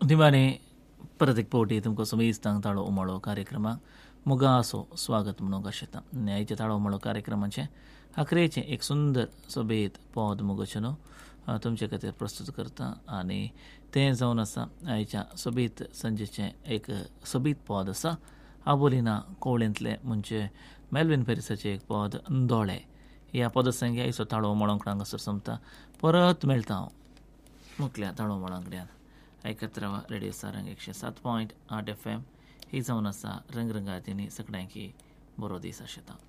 निमाणे परत एक पोटी तुमकां समेस्तांक ताळो उमाळो कार्यक्रमाक मुगासो स्वागत म्हणूंक आशेता. आयच्या ताळो उमाळो कार्यक्रमाचें अकरेचें एक सुंदर सोबीत पद मुगोचनो तुमचे खातीर प्रस्तूत करता आनी तें जावन आसा आयच्या सोबीत संजेचें एक सोबीत पद आसा आबोलिना कोवळेंतलें म्हणजे मेल्विन पेरिसाचें एक पद दोळे. ह्या पदसंख्या आयचो ताळो उमाळोंक हांगासर सोंपता. परत मेळटा हांव मुखल्या ताळो उमाळांकड्यान. आयकत रावा रेडिओ सारंग 107.8 FM. ही जावन आसा रंगरंगातीनी सगळ्यांकी बरो दीस आशेता.